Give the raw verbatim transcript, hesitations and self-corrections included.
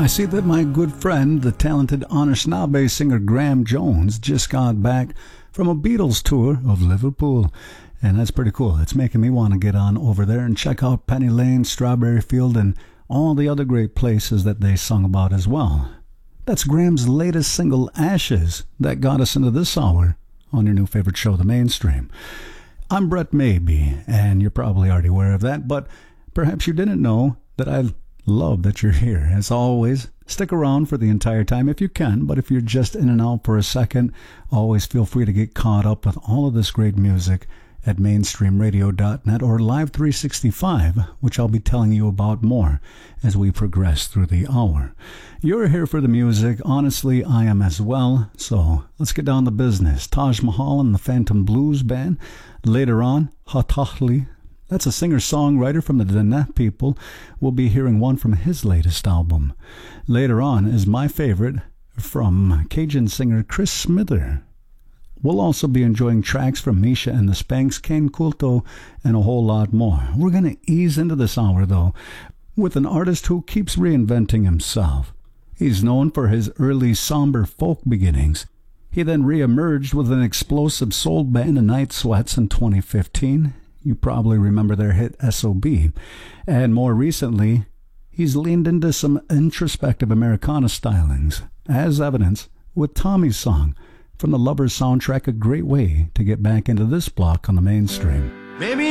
I see that my good friend, the talented Anishinaabe singer Graham Jones, just got back from a Beatles tour of Liverpool. And that's pretty cool. It's making me want to get on over there and check out Penny Lane, Strawberry Field, and all the other great places that they sung about as well. That's Graham's latest single, Ashes, that got us into this hour on your new favorite show, The Mainstream. I'm Brett Maybe, and you're probably already aware of that, but perhaps you didn't know that I love that you're here. As always, stick around for the entire time if you can, but if you're just in and out for a second, always feel free to get caught up with all of this great music at mainstream radio dot net or Live three sixty-five, which I'll be telling you about more as we progress through the hour. You're here for the music. Honestly, I am as well. So let's get down to business. Taj Mahal and the Phantom Blues Band. Later on, Hatahli. That's a singer-songwriter from the Dene people. We'll be hearing one from his latest album. Later on is my favorite from Cajun singer Chris Smither. We'll also be enjoying tracks from Misha and the Spanks, Ken Kulto, and a whole lot more. We're going to ease into this hour, though, with an artist who keeps reinventing himself. He's known for his early somber folk beginnings. He then re-emerged with an explosive soul band, The Night Sweats, in twenty fifteen. You probably remember their hit S O B. And more recently, he's leaned into some introspective Americana stylings, as evidence with Tommy's song from the Lovers soundtrack, a great way to get back into this block on the Mainstream. Baby